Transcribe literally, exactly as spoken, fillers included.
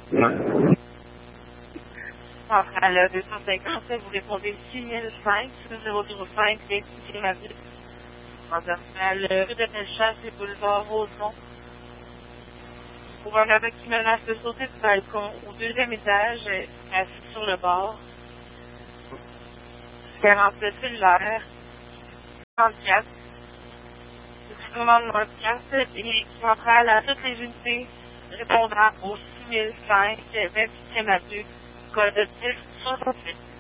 Centrale deux cent cinquante, vous répondez six mille cinq, zéro zéro cinq, vingt-huitième avenue. Centrale rue de Bellechasse et boulevard Rosemont. Pour un avec qui menace de sauter du balcon au deuxième étage, assis sur le bord. quarante-sept cellulaire, trente-quatre. Je commande mon quatre et centrale à toutes les unités répondant au six mille cinq, vingt-huitième avenue, code dix soixante-huit.